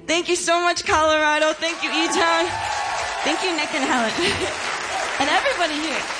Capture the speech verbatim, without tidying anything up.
Thank you so much, Colorado. Thank you, E-Town. Thank you, Nick and Helen. And everybody here.